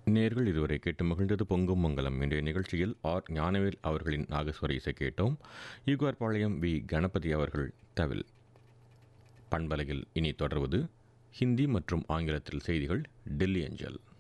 நேர்கள் இதுவரை கேட்டு மகிழ்ந்தது பொங்கும் மங்கலம். இன்றைய நிகழ்ச்சியில் ஆர் ஞானவேல் அவர்களின் நாகஸ்வர இசை கேட்டோம். ஈகுவார்பாளையம் வி கணபதி அவர்கள் தவில். பண்பலையில் இனி தொடர்வது ஹிந்தி மற்றும் ஆங்கிலத்தில் செய்திகள் டெல்லி அஞ்சல்.